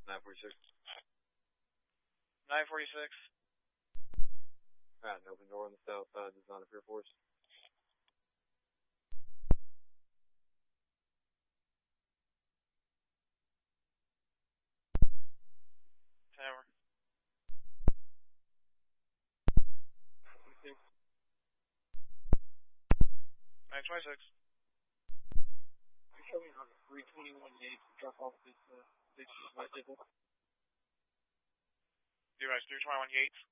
946. 946. Alright, open door on the south side, does not appear for us. Tower. 926. You're showing on 321 Yates to drop off this white label. Do you guys 321 Yates?